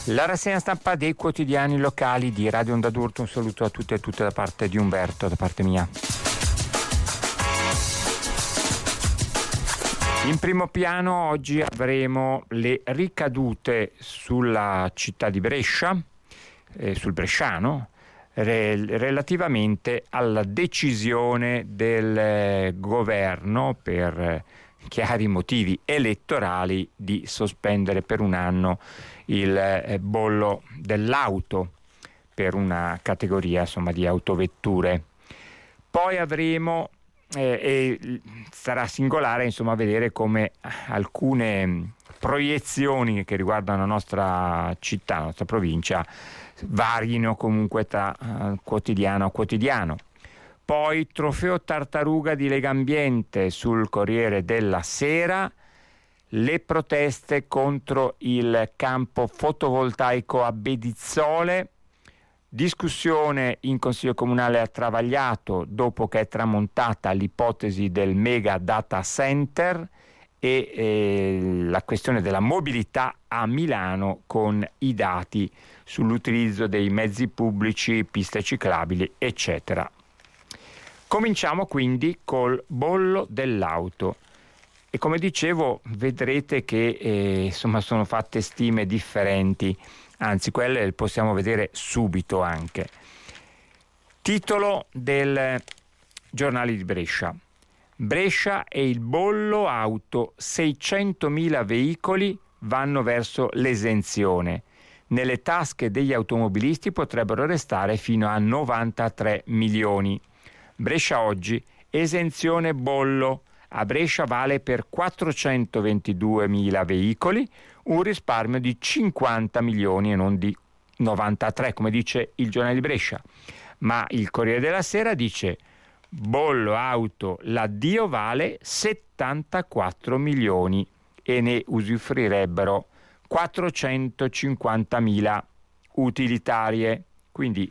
La rassegna stampa dei quotidiani locali di Radio Onda d'Urto. Un saluto a tutti e a tutte da parte di Umberto, da parte mia. In primo piano oggi avremo le ricadute sulla città di Brescia, sul bresciano, relativamente alla decisione del governo, per chiari motivi elettorali, di sospendere per un anno il bollo dell'auto per una categoria, insomma, di autovetture. Poi avremo e sarà singolare, insomma, vedere come alcune proiezioni che riguardano la nostra città, la nostra provincia, varino comunque tra quotidiano a quotidiano. Poi trofeo tartaruga di Legambiente sul Corriere della Sera, le proteste contro il campo fotovoltaico a Bedizzole, discussione in Consiglio Comunale a Travagliato dopo che è tramontata l'ipotesi del mega data center e la questione della mobilità a Milano con i dati sull'utilizzo dei mezzi pubblici, piste ciclabili, eccetera. Cominciamo quindi col bollo dell'auto. E come dicevo, vedrete che insomma sono fatte stime differenti, anzi quelle le possiamo vedere subito anche. Titolo del giornale di Brescia: Brescia e il bollo auto, 600.000 veicoli vanno verso l'esenzione. Nelle tasche degli automobilisti potrebbero restare fino a 93 milioni. Brescia oggi, esenzione bollo. A Brescia vale per 422.000 veicoli, un risparmio di 50 milioni e non di 93, come dice il giornale di Brescia. Ma il Corriere della Sera dice: bollo auto, l'addio vale 74 milioni e ne usufruirebbero 450.000 utilitarie. Quindi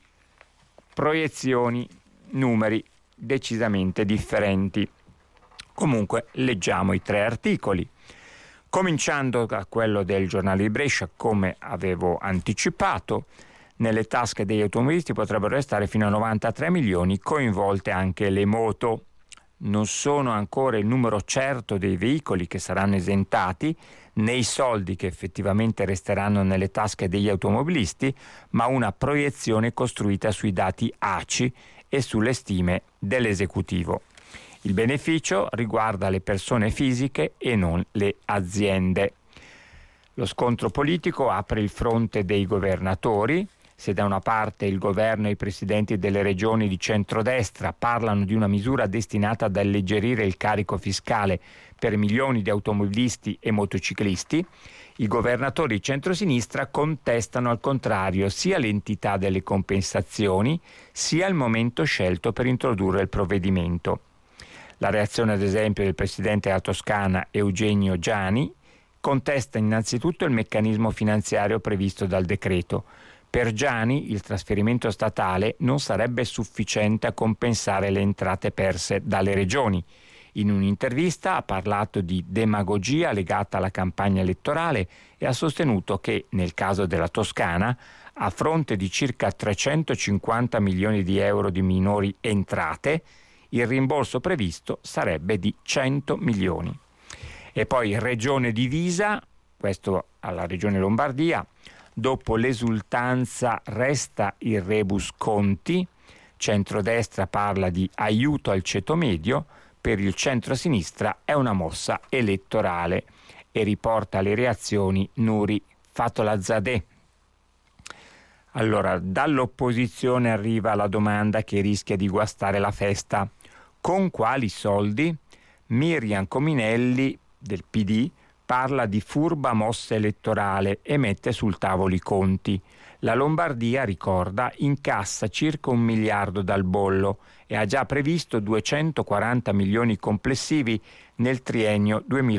proiezioni, numeri decisamente differenti. Comunque leggiamo i tre articoli, cominciando da quello del giornale di Brescia. Come avevo anticipato, nelle tasche degli automobilisti potrebbero restare fino a 93 milioni, coinvolte anche le moto. Non sono ancora il numero certo dei veicoli che saranno esentati, né i soldi che effettivamente resteranno nelle tasche degli automobilisti, ma una proiezione costruita sui dati ACI e sulle stime dell'esecutivo. Il beneficio riguarda le persone fisiche e non le aziende. Lo scontro politico apre il fronte dei governatori. Se da una parte il governo e i presidenti delle regioni di centrodestra parlano di una misura destinata ad alleggerire il carico fiscale per milioni di automobilisti e motociclisti, i governatori di centrosinistra contestano al contrario sia l'entità delle compensazioni sia il momento scelto per introdurre il provvedimento. La reazione, ad esempio, del presidente della Toscana Eugenio Giani contesta innanzitutto il meccanismo finanziario previsto dal decreto. Per Giani il trasferimento statale non sarebbe sufficiente a compensare le entrate perse dalle regioni. In un'intervista ha parlato di demagogia legata alla campagna elettorale e ha sostenuto che, nel caso della Toscana, a fronte di circa 350 milioni di euro di minori entrate, il rimborso previsto sarebbe di 100 milioni. E poi regione divisa, questo alla regione Lombardia, dopo l'esultanza resta il rebus conti, centrodestra parla di aiuto al ceto medio, per il centrosinistra è una mossa elettorale, e riporta le reazioni Nuri Fatolazadeh. Allora, dall'opposizione arriva la domanda che rischia di guastare la festa: con quali soldi? Miriam Cominelli del PD parla di furba mossa elettorale e mette sul tavolo i conti. La Lombardia, ricorda, incassa circa 1 miliardo dal bollo e ha già previsto 240 milioni complessivi nel triennio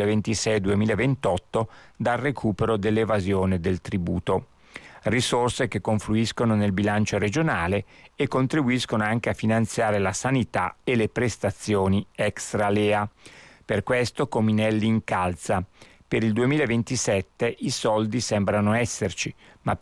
2026-2028 dal recupero dell'evasione del tributo. Risorse che confluiscono nel bilancio regionale e contribuiscono anche a finanziare la sanità e le prestazioni extra LEA. Per questo Cominelli incalza: per il 2027 i soldi sembrano esserci, ma